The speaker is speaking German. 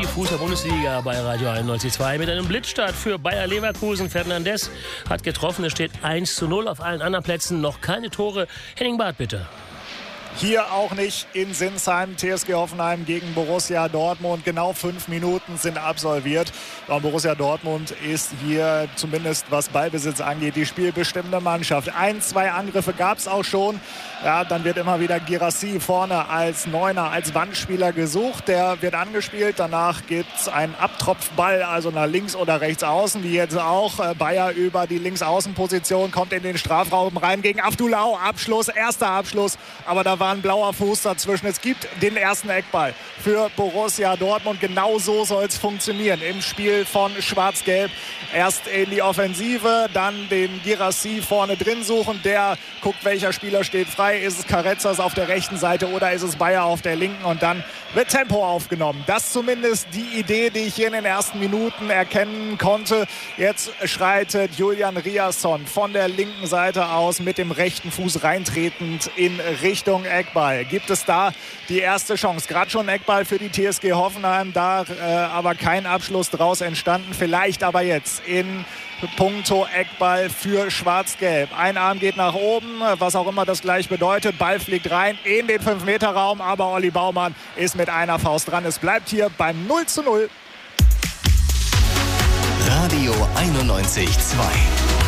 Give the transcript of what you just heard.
Fußball-Bundesliga bei Radio 91.2 mit einem Blitzstart für Bayer Leverkusen. Fernandes hat getroffen, es steht 1:0. Auf allen anderen Plätzen noch keine Tore. Henning Barth, bitte. Hier auch nicht in Sinsheim. TSG Hoffenheim gegen Borussia Dortmund. Genau 5 Minuten sind absolviert. Und Borussia Dortmund ist hier, zumindest was Ballbesitz angeht, die spielbestimmende Mannschaft. 1-2 Angriffe gab es auch schon. Ja, dann wird immer wieder Guirassy vorne als Neuner, als Wandspieler gesucht. Der wird angespielt. Danach gibt es einen Abtropfball, also nach links oder rechts außen, wie jetzt auch. Bayer über die Linksaußenposition kommt in den Strafraum rein gegen Abdulau. Abschluss, erster Abschluss. Aber da war ein blauer Fuß dazwischen. Es gibt den ersten Eckball für Borussia Dortmund. Genau so soll es funktionieren im Spiel von Schwarz-Gelb. Erst in die Offensive, dann den Guirassy vorne drin suchen. Der guckt, welcher Spieler steht frei. Ist es Carrezzas auf der rechten Seite oder ist es Bayer auf der linken? Und dann wird Tempo aufgenommen. Das ist zumindest die Idee, die ich hier in den ersten Minuten erkennen konnte. Jetzt schreitet Julian Riasson von der linken Seite aus mit dem rechten Fuß reintretend in Richtung Eckball. Gibt es da die erste Chance? Gerade schon Eckball für die TSG Hoffenheim, da aber kein Abschluss draus entstanden. Vielleicht aber jetzt in puncto Eckball für Schwarz-Gelb. Ein Arm geht nach oben, was auch immer das gleich bedeutet. Ball fliegt rein in den 5-Meter-Raum, aber Olli Baumann ist mit einer Faust dran. Es bleibt hier beim 0:0. Radio 91.2.